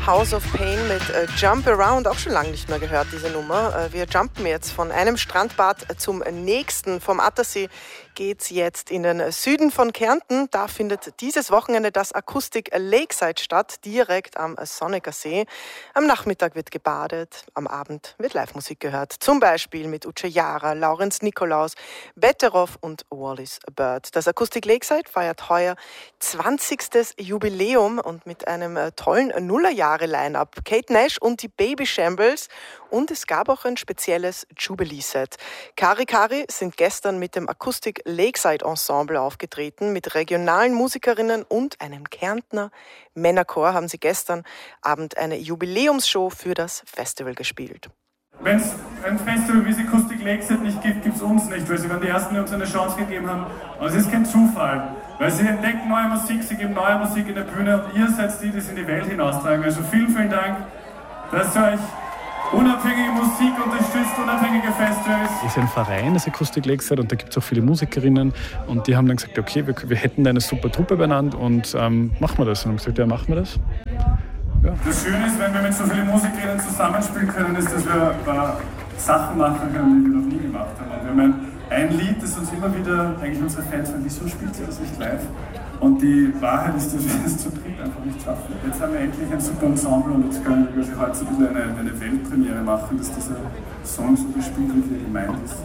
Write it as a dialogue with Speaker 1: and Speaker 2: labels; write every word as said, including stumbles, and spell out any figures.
Speaker 1: House of Pain mit äh, Jump Around, auch schon lange nicht mehr gehört, diese Nummer. Äh, wir jumpen jetzt von einem Strandbad zum nächsten. Vom Attersee geht's jetzt in den Süden von Kärnten. Da findet dieses Wochenende das Acoustic Lakeside statt, direkt am Sonnecker See. Am Nachmittag wird gebadet, am Abend wird Live-Musik gehört. Zum Beispiel mit Uche Jara, Laurenz Nikolaus, Betteroff und Wallis Bird. Das Acoustic Lakeside feiert heuer zwanzigstes Jubiläum und mit einem äh, tollen Nullerjahre-Line-Up. Kate Nash und die Baby Shambles und es gab auch ein spezielles Jubilee-Set. Kari Kari sind gestern mit dem Acoustic Lakeside Ensemble aufgetreten. Mit regionalen Musikerinnen und einem Kärntner Männerchor haben sie gestern Abend eine Jubiläumsshow für das Festival gespielt.
Speaker 2: Wenn es ein Festival wie das Acoustic Lakeside nicht gibt, gibt es uns nicht, weil sie waren die Ersten, die uns eine Chance gegeben haben. Und es ist kein Zufall, weil sie entdecken neue Musik, sie geben neue Musik in der Bühne und ihr seid die, die es in die Welt hinaustragen. Also vielen, vielen Dank, dass ihr euch unabhängige Musik unterstützt, unabhängige Festivals.
Speaker 3: Es ist ein Verein, das Acoustic Lakeside, und da gibt es auch viele Musikerinnen und die haben dann gesagt, okay, wir, wir hätten da eine super Truppe benannt und ähm, machen wir das. Und haben gesagt, ja, machen wir das. Ja.
Speaker 2: Das Schöne ist, wenn wir mit so vielen Musikerinnen zusammenspielen können, ist, dass wir äh, Sachen machen können, die wir noch nie gemacht haben. Und wir haben ein, ein Lied, das uns immer wieder, eigentlich unsere Fans fragen, wieso spielt sie das nicht live? Und die Wahrheit ist, dass wir es zu dritt einfach nicht schaffen. Jetzt haben wir endlich ein super Ensemble und jetzt können wir quasi heute so ein bisschen eine, eine Weltpremiere machen, dass dieser Song so gespielt wird, wie er gemeint ist.